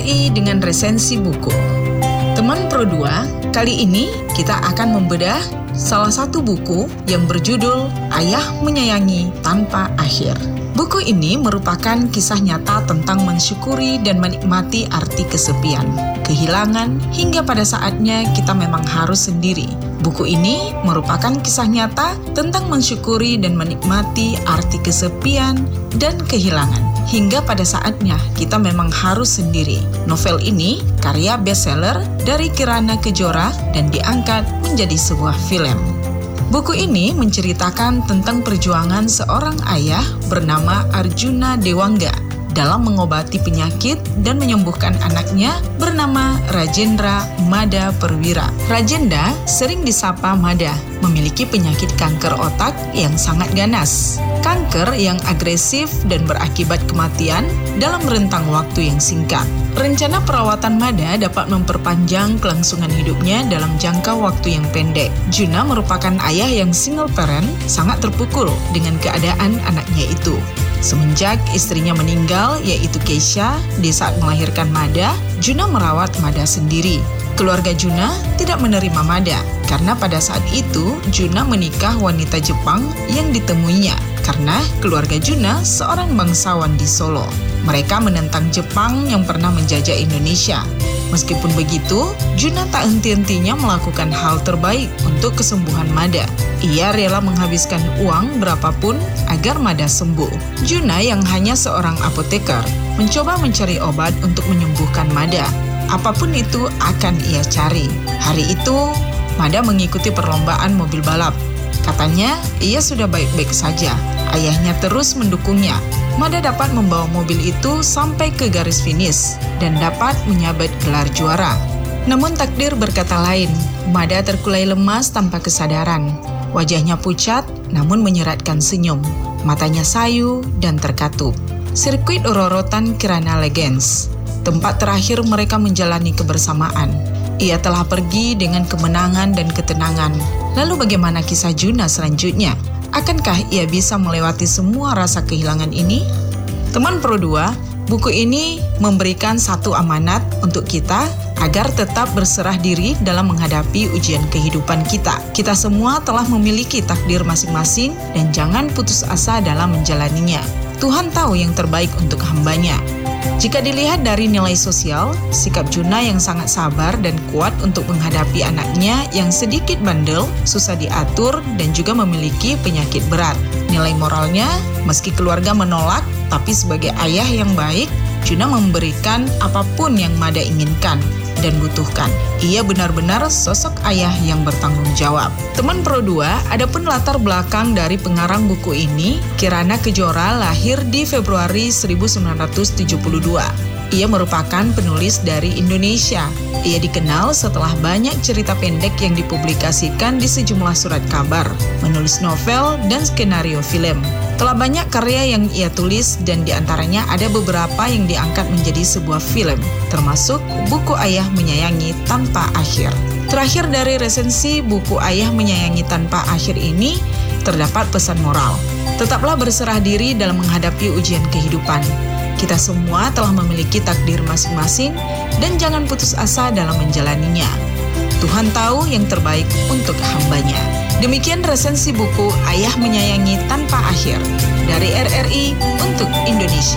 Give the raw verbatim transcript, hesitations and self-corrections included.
I dengan resensi buku. Teman Pro dua, kali ini kita akan membedah salah satu buku yang berjudul Ayah Menyayangi Tanpa Akhir. Buku ini merupakan kisah nyata tentang mensyukuri dan menikmati arti kesepian, kehilangan, hingga pada saatnya kita memang harus sendiri. Buku ini merupakan kisah nyata tentang mensyukuri dan menikmati arti kesepian dan kehilangan, hingga pada saatnya kita memang harus sendiri. Novel ini karya bestseller dari Kirana Kejora dan diangkat menjadi sebuah film. Buku ini menceritakan tentang perjuangan seorang ayah bernama Arjuna Dewangga dalam mengobati penyakit dan menyembuhkan anaknya bernama Rajendra Mada Perwira. Rajendra sering disapa Mada, memiliki penyakit kanker otak yang sangat ganas. Kanker yang agresif dan berakibat kematian dalam rentang waktu yang singkat. Rencana perawatan Mada dapat memperpanjang kelangsungan hidupnya dalam jangka waktu yang pendek. Juna merupakan ayah yang single parent, sangat terpukul dengan keadaan anaknya itu. Semenjak istrinya meninggal, yaitu Keisha, di saat melahirkan Mada, Juna merawat Mada sendiri. Keluarga Juna tidak menerima Mada, karena pada saat itu Juna menikah wanita Jepang yang ditemuinya, karena keluarga Juna seorang bangsawan di Solo. Mereka menentang Jepang yang pernah menjajah Indonesia. Meskipun begitu, Juna tak henti-hentinya melakukan hal terbaik untuk kesembuhan Mada. Ia rela menghabiskan uang berapapun agar Mada sembuh. Juna yang hanya seorang apoteker, mencoba mencari obat untuk menyembuhkan Mada. Apapun itu akan ia cari. Hari itu, Mada mengikuti perlombaan mobil balap. Katanya, ia sudah baik-baik saja. Ayahnya terus mendukungnya. Mada dapat membawa mobil itu sampai ke garis finish dan dapat menyabet gelar juara. Namun takdir berkata lain. Mada terkulai lemas tanpa kesadaran. Wajahnya pucat namun menyeratkan senyum. Matanya sayu dan terkatup. Sirkuit Rorotan Kirana Legends, tempat terakhir mereka menjalani kebersamaan. Ia telah pergi dengan kemenangan dan ketenangan. Lalu bagaimana kisah Juna selanjutnya? Akankah ia bisa melewati semua rasa kehilangan ini? Teman Pro dua, buku ini memberikan satu amanat untuk kita agar tetap berserah diri dalam menghadapi ujian kehidupan kita. Kita semua telah memiliki takdir masing-masing dan jangan putus asa dalam menjalaninya. Tuhan tahu yang terbaik untuk hambanya. Jika dilihat dari nilai sosial, sikap Juna yang sangat sabar dan kuat untuk menghadapi anaknya yang sedikit bandel, susah diatur, dan juga memiliki penyakit berat. Nilai moralnya, meski keluarga menolak, tapi sebagai ayah yang baik, Juna memberikan apapun yang Mada inginkan dan butuhkan. Ia benar-benar sosok ayah yang bertanggung jawab. Teman Pro dua, adapun latar belakang dari pengarang buku ini, Kirana Kejora lahir di Februari seribu sembilan ratus tujuh puluh dua. Ia merupakan penulis dari Indonesia. Ia dikenal setelah banyak cerita pendek yang dipublikasikan di sejumlah surat kabar, menulis novel, dan skenario film. Telah banyak karya yang ia tulis dan diantaranya ada beberapa yang diangkat menjadi sebuah film, termasuk buku Ayah Menyayangi Tanpa Akhir. Terakhir dari resensi buku Ayah Menyayangi Tanpa Akhir ini, terdapat pesan moral. Tetaplah berserah diri dalam menghadapi ujian kehidupan. Kita semua telah memiliki takdir masing-masing dan jangan putus asa dalam menjalaninya. Tuhan tahu yang terbaik untuk hambanya. Demikian resensi buku Ayah Menyayangi Tanpa Akhir dari R R I untuk Indonesia.